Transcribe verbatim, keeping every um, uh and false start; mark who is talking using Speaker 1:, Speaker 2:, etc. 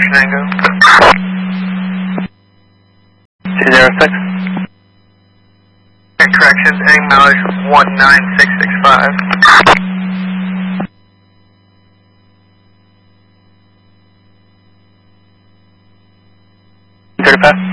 Speaker 1: Shenango.
Speaker 2: two zero six.
Speaker 1: Okay, corrections, ending mileage one nine six six five.
Speaker 2: Thirty-five.